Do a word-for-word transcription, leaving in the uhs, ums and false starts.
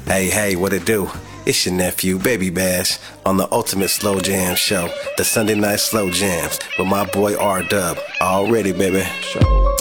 Hey, hey, what it do? It's your nephew, Baby Bash, on the Ultimate Slow Jam Show, the Sunday Night Slow Jams, with my boy R-Dub. Already, baby. Show.